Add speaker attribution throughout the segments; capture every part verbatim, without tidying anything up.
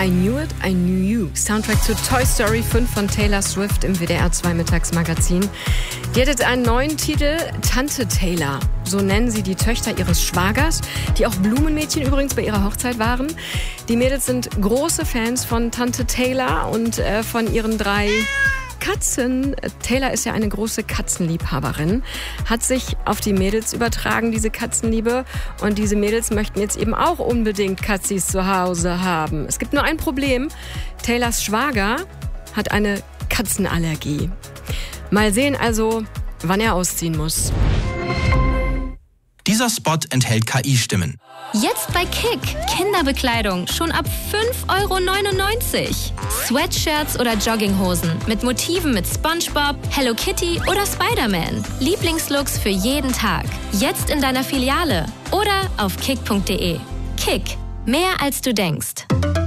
Speaker 1: I Knew It, I Knew You. Soundtrack zu Toy Story fünf von Taylor Swift im W D R zwei Mittagsmagazin. Die hat jetzt einen neuen Titel, Tante Taylor. So nennen sie die Töchter ihres Schwagers, die auch Blumenmädchen übrigens bei ihrer Hochzeit waren. Die Mädels sind große Fans von Tante Taylor und äh, von ihren drei Katzen. Taylor ist ja eine große Katzenliebhaberin, hat sich auf die Mädels übertragen, diese Katzenliebe. Und diese Mädels möchten jetzt eben auch unbedingt Katzis zu Hause haben. Es gibt nur ein Problem. Taylors Schwager hat eine Katzenallergie. Mal sehen also, wann er ausziehen muss.
Speaker 2: Dieser Spot enthält K I-Stimmen.
Speaker 3: Jetzt bei Kick. Kinderbekleidung schon ab fünf Euro neunundneunzig. Sweatshirts oder Jogginghosen mit Motiven mit SpongeBob, Hello Kitty oder Spider-Man. Lieblingslooks für jeden Tag. Jetzt in deiner Filiale oder auf kick punkt de. Kick. Mehr als du denkst.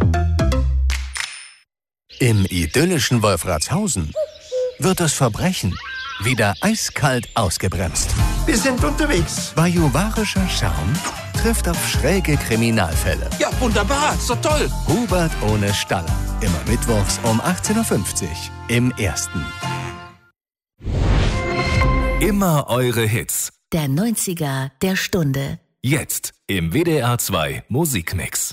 Speaker 4: Im idyllischen Wolfratshausen wird das Verbrechen wieder eiskalt ausgebremst.
Speaker 5: Wir sind unterwegs.
Speaker 4: Bajuwarischer Charme trifft auf schräge Kriminalfälle.
Speaker 2: Ja, wunderbar, so toll.
Speaker 4: Hubert ohne Staller. Immer mittwochs um achtzehn Uhr fünfzig im Ersten.
Speaker 6: Immer eure Hits.
Speaker 7: Der neunziger der Stunde.
Speaker 6: Jetzt im W D R zwei Musikmix.